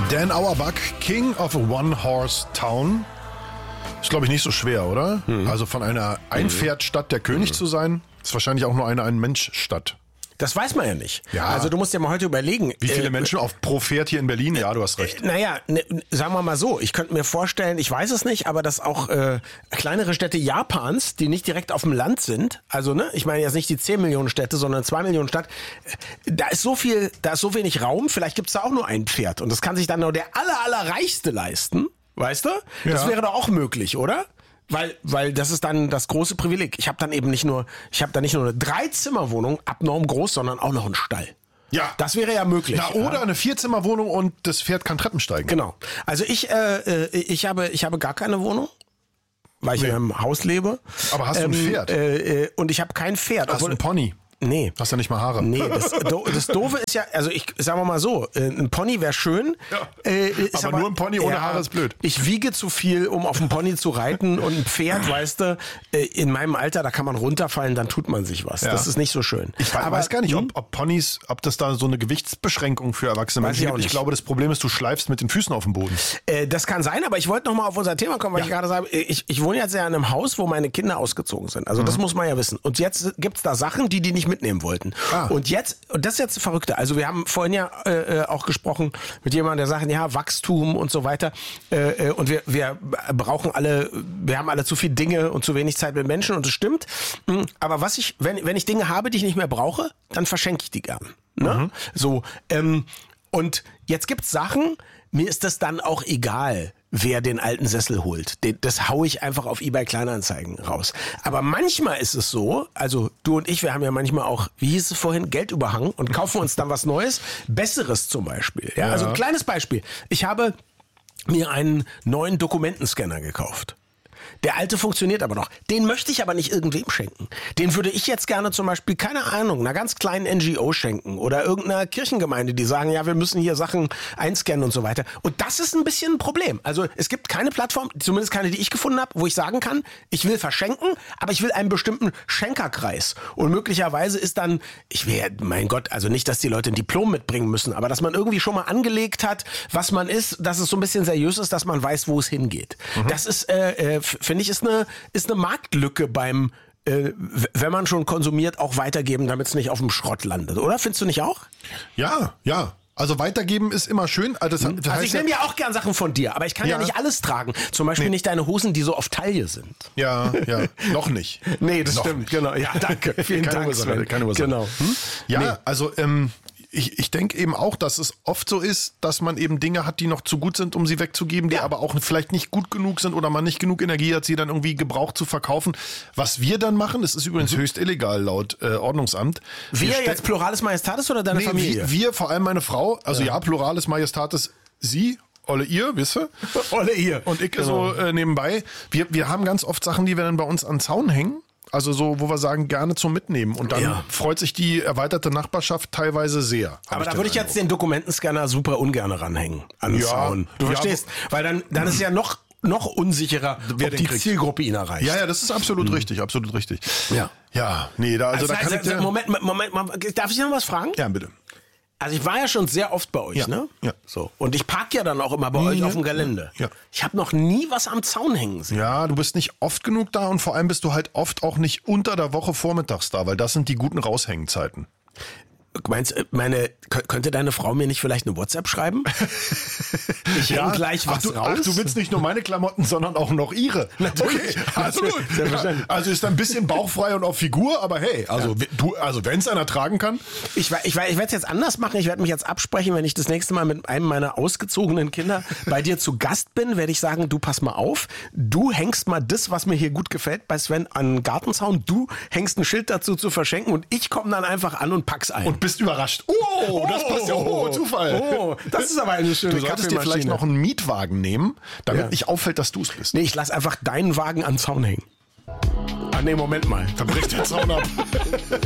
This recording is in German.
Dan Auerbach, King of a One-Horse-Town. Ist, glaube ich, nicht so schwer, oder? Also von einer Einpferdstadt der König zu sein, ist wahrscheinlich auch nur eine Ein-Mensch-Stadt. Das weiß man ja nicht. Ja. Also du musst dir mal heute überlegen. Wie viele Menschen pro Pferd hier in Berlin? Ja, du hast recht. Naja, sagen wir mal so, ich könnte mir vorstellen, ich weiß es nicht, aber dass auch kleinere Städte Japans, die nicht direkt auf dem Land sind, also ich meine jetzt nicht die 10 Millionen Städte, sondern 2 Millionen Stadt, da ist so wenig Raum, vielleicht gibt's da auch nur ein Pferd und das kann sich dann nur der allerreichste leisten, weißt du? Ja. Das wäre doch auch möglich, oder? Weil das ist dann das große Privileg. Ich habe da nicht nur eine 3-Zimmer-Wohnung, abnorm groß, sondern auch noch einen Stall. Ja. Das wäre ja möglich. Na, oder eine 4-Zimmer-Wohnung und das Pferd kann Treppen steigen. Genau. Also ich habe gar keine Wohnung, weil ich in einem Haus lebe. Aber hast du ein Pferd? Und ich habe kein Pferd. Hast du ein Pony? Nee. Hast du nicht mal Haare? Nee, das Doofe ist ja, also sagen wir mal so, ein Pony wäre schön. Ja. Aber nur ein Pony ohne Haare ist blöd. Ich wiege zu viel, um auf dem Pony zu reiten und ein Pferd, weißt du, in meinem Alter, da kann man runterfallen, dann tut man sich was. Ja. Das ist nicht so schön. Ich weiß gar nicht, ob Ponys, ob das da so eine Gewichtsbeschränkung für erwachsene Menschen gibt. Ich glaube, das Problem ist, du schleifst mit den Füßen auf dem Boden. Das kann sein, aber ich wollte noch mal auf unser Thema kommen, weil ich gerade sage, ich wohne jetzt ja in einem Haus, wo meine Kinder ausgezogen sind. Also das muss man ja wissen. Und jetzt gibt's da Sachen, die nicht mitnehmen wollten. Und das ist jetzt das Verrückte. Also wir haben vorhin ja auch gesprochen mit jemandem, der sagt, ja, Wachstum und so weiter. Und wir haben alle zu viel Dinge und zu wenig Zeit mit Menschen und das stimmt. Aber wenn ich Dinge habe, die ich nicht mehr brauche, dann verschenke ich die gern. Ne? So, und jetzt gibt's Sachen, mir ist das dann auch egal, wer den alten Sessel holt. Das hau ich einfach auf eBay Kleinanzeigen raus. Aber manchmal ist es so, also du und ich, wir haben ja manchmal auch, wie hieß es vorhin, Geldüberhang und kaufen uns dann was Neues, Besseres zum Beispiel. Ja? Also ein kleines Beispiel. Ich habe mir einen neuen Dokumentenscanner gekauft. Der alte funktioniert aber noch. Den möchte ich aber nicht irgendwem schenken. Den würde ich jetzt gerne zum Beispiel, keine Ahnung, einer ganz kleinen NGO schenken oder irgendeiner Kirchengemeinde, die sagen, ja, wir müssen hier Sachen einscannen und so weiter. Und das ist ein bisschen ein Problem. Also es gibt keine Plattform, zumindest keine, die ich gefunden habe, wo ich sagen kann, ich will verschenken, aber ich will einen bestimmten Schenkerkreis. Und möglicherweise ist dann, mein Gott, also nicht, dass die Leute ein Diplom mitbringen müssen, aber dass man irgendwie schon mal angelegt hat, was man ist, dass es so ein bisschen seriös ist, dass man weiß, wo es hingeht. Das ist, finde ich, ist eine Marktlücke beim, wenn man schon konsumiert, auch weitergeben, damit es nicht auf dem Schrott landet, oder? Findest du nicht auch? Ja. Also weitergeben ist immer schön. Also ich nehme ja auch gern Sachen von dir, aber ich kann ja nicht alles tragen. Zum Beispiel nicht deine Hosen, die so auf Taille sind. Ja, noch nicht. Nee, das stimmt, nicht. Genau. Ja, danke. Vielen Dank, Sven. Keine Ursache. Genau. Ja, also ich denke eben auch, dass es oft so ist, dass man eben Dinge hat, die noch zu gut sind, um sie wegzugeben, die aber auch vielleicht nicht gut genug sind oder man nicht genug Energie hat, sie dann irgendwie gebraucht zu verkaufen. Was wir dann machen, das ist übrigens höchst illegal laut Ordnungsamt. Wir jetzt Pluralis Majestatis oder deine Familie? Wir, vor allem meine Frau, also Pluralis Majestatis, sie, Olle ihr, wisse? Olle ihr. Und ich so nebenbei. Wir haben ganz oft Sachen, die wir dann bei uns an den Zaun hängen. Also so, wo wir sagen, gerne zum Mitnehmen. Und dann freut sich die erweiterte Nachbarschaft teilweise sehr. Aber da würde ich jetzt den Dokumentenscanner super ungern ranhängen an den Zaun. Du verstehst? Weil dann ist ja noch unsicherer, ob die Zielgruppe ihn erreicht. Ja, das ist absolut richtig, absolut richtig. Ja, nee, da kann ich... Moment, darf ich noch was fragen? Ja, bitte. Also ich war ja schon sehr oft bei euch, ne? Ja. So. Und ich parke ja dann auch immer bei euch auf dem Gelände. Ja. Ich habe noch nie was am Zaun hängen sehen. Ja, du bist nicht oft genug da und vor allem bist du halt oft auch nicht unter der Woche vormittags da, weil das sind die guten Raushängenzeiten. Meinst könnte deine Frau mir nicht vielleicht eine WhatsApp schreiben? Ich häng gleich was raus. Du willst nicht nur meine Klamotten, sondern auch noch ihre. Natürlich. Okay, also gut. Also ist ein bisschen bauchfrei und auf Figur, aber hey, wenn es einer tragen kann. Ich werde es jetzt anders machen. Ich werde mich jetzt absprechen, wenn ich das nächste Mal mit einem meiner ausgezogenen Kinder bei dir zu Gast bin, werde ich sagen, du pass mal auf, du hängst mal das, was mir hier gut gefällt, bei Sven an den Gartenzaun, du hängst ein Schild dazu zu verschenken und ich komme dann einfach an und pack's ein. Und bist überrascht. Oh, das passt ja. Oh, Zufall. Oh, das ist aber eine schöne Du solltest dir vielleicht noch einen Mietwagen nehmen, damit nicht auffällt, dass du es bist. Nee, ich lass einfach deinen Wagen an den Zaun hängen. Ah nee, Moment mal. Dann bricht der Zaun ab.